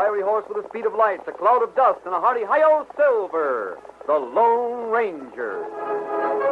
fiery horse with the speed of light, a cloud of dust, and a hearty hi-yo, Silver, the Lone Ranger.